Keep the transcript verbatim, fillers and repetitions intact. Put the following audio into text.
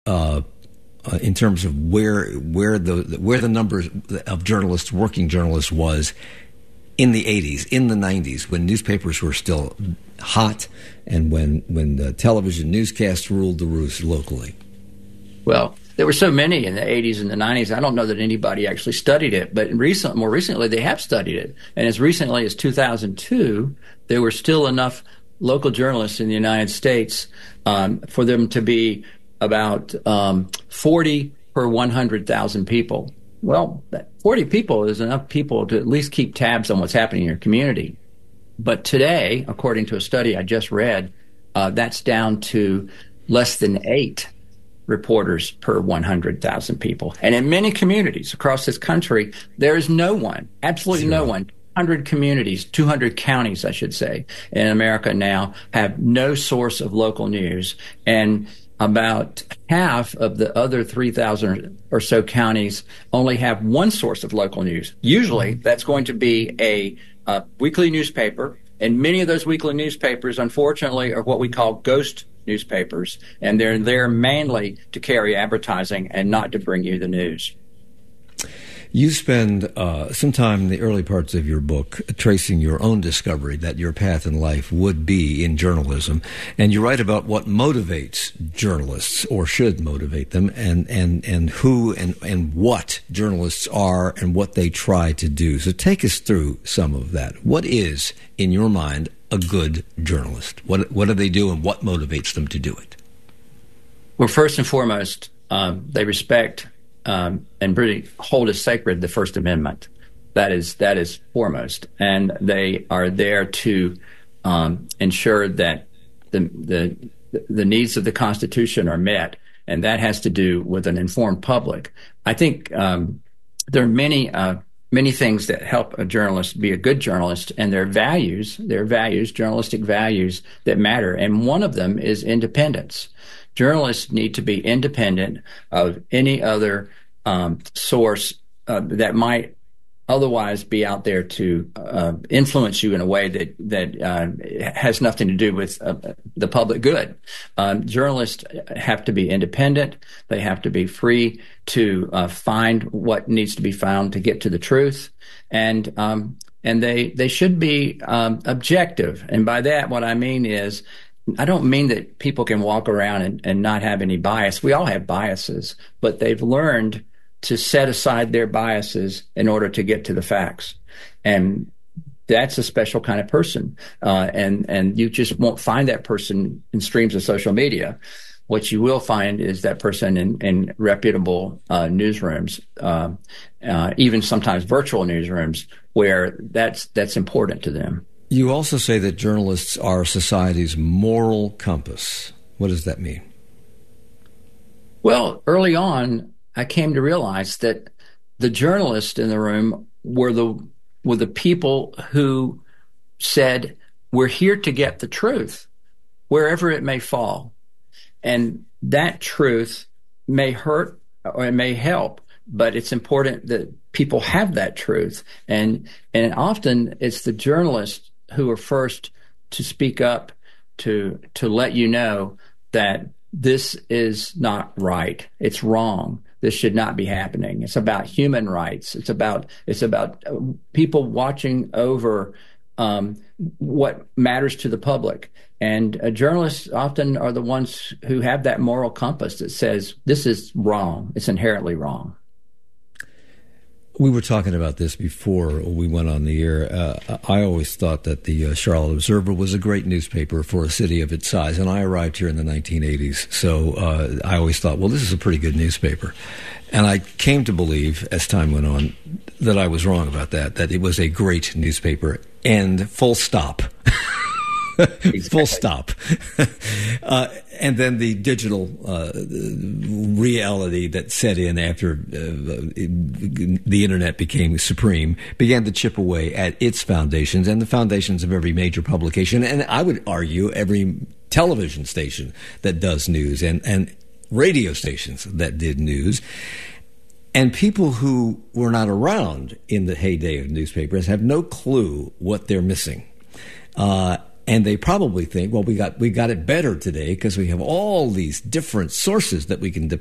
uh, uh, in terms of where where the where the numbers of journalists, working journalists, was in the eighties, in the nineties, when newspapers were still hot and when when the television newscasts ruled the roost locally? Well, there were so many in the eighties and the nineties. I don't know that anybody actually studied it, but in recent, more recently, they have studied it. And as recently as two thousand two, there were still enough local journalists in the United States um, for them to be about um, forty per one hundred thousand people. Well, that forty people is enough people to at least keep tabs on what's happening in your community. But today, according to a study I just read, uh, that's down to less than eight reporters per one hundred thousand people. And in many communities across this country, there is no one, absolutely Zero. no one. two hundred communities, two hundred counties, I should say, in America now have no source of local news. And about half of the other three thousand or so counties only have one source of local news. Usually that's going to be a, a weekly newspaper, and many of those weekly newspapers, unfortunately, are what we call ghost newspapers, and they're there mainly to carry advertising and not to bring you the news. You spend uh, some time in the early parts of your book tracing your own discovery that your path in life would be in journalism, and you write about what motivates journalists, or should motivate them, and, and, and who and, and what journalists are and what they try to do. So take us through some of that. What is, in your mind, a good journalist? What, what do they do, and what motivates them to do it? Well, first and foremost, um, they respect Um, and really hold as sacred the First Amendment. That is that is foremost, and they are there to um, ensure that the the the needs of the Constitution are met, and that has to do with an informed public. I think um, there are many uh, many things that help a journalist be a good journalist, and their values, their values, journalistic values that matter, and one of them is independence. Journalists need to be independent of any other um, source uh, that might otherwise be out there to uh, influence you in a way that that uh, has nothing to do with uh, the public good. Um, journalists have to be independent. They have to be free to uh, find what needs to be found to get to the truth, and um, and they they should be um, objective. And by that, what I mean is, I don't mean that people can walk around and, and not have any bias. We all have biases, but they've learned to set aside their biases in order to get to the facts. And that's a special kind of person. Uh, and, and you just won't find that person in streams of social media. What you will find is that person in, in reputable uh, newsrooms, uh, uh, even sometimes virtual newsrooms, where that's that's important to them. You also say that journalists are society's moral compass. What does that mean? Well, early on, I came to realize that the journalists in the room were the were the people who said, "We're here to get the truth, wherever it may fall." And that truth may hurt or it may help, but it's important that people have that truth. And and often it's the journalists who are first to speak up, to to let you know that this is not right. It's wrong. This should not be happening. It's about human rights. It's about it's about people watching over um, what matters to the public. And uh, journalists often are the ones who have that moral compass that says this is wrong. It's inherently wrong. We were talking about this before we went on the air. Uh, I always thought that the uh, Charlotte Observer was a great newspaper for a city of its size, and I arrived here in the nineteen eighties, so uh, I always thought, well, this is a pretty good newspaper. And I came to believe, as time went on, that I was wrong about that, that it was a great newspaper, and full stop. Exactly. Full stop. uh, and then the digital uh, reality that set in after uh, the internet became supreme began to chip away at its foundations and the foundations of every major publication, and I would argue every television station that does news, and, and radio stations that did news. And people who were not around in the heyday of newspapers have no clue what they're missing. Uh, and they probably think, well, we got we got it better today because we have all these different sources that we can depend